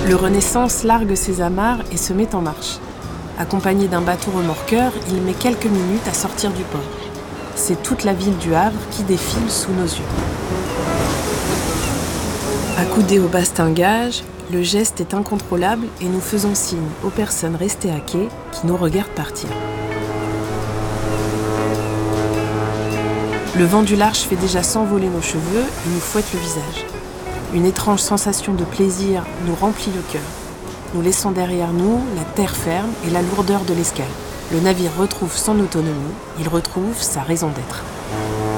Le Renaissance largue ses amarres et se met en marche. Accompagné d'un bateau remorqueur, il met quelques minutes à sortir du port. C'est toute la ville du Havre qui défile sous nos yeux. Accoudés au bastingage, le geste est incontrôlable et nous faisons signe aux personnes restées à quai qui nous regardent partir. Le vent du large fait déjà s'envoler nos cheveux et nous fouette le visage. Une étrange sensation de plaisir nous remplit le cœur. Nous laissons derrière nous la terre ferme et la lourdeur de l'escale. Le navire retrouve son autonomie, il retrouve sa raison d'être.